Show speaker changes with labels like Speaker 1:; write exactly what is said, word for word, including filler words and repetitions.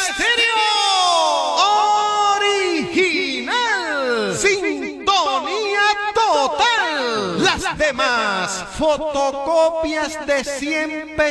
Speaker 1: Estéreo original. Sintonía total. Las demás fotocopias de siempre.